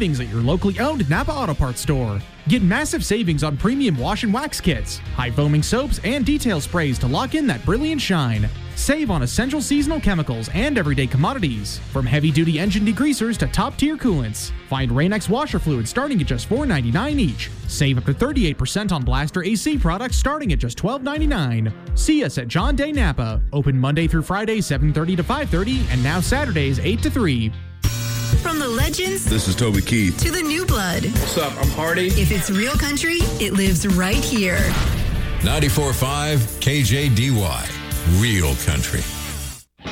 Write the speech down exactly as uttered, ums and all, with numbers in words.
savings at your locally owned Napa Auto Parts store. Get massive savings on premium wash and wax kits, high foaming soaps, and detail sprays to lock in that brilliant shine. Save on essential seasonal chemicals and everyday commodities, from heavy-duty engine degreasers to top-tier coolants. Find Rain-X washer fluid starting at just four ninety-nine each. Save up to thirty-eight percent on Blaster A C products starting at just twelve ninety-nine. See us at John Day Napa. Open Monday through Friday, seven thirty to five thirty, and now Saturdays, eight to three. From the legends, this is Toby Keith, to the new blood. What's up? I'm Hardy. If it's real country, it lives right here. ninety-four point five K J D Y. Real country.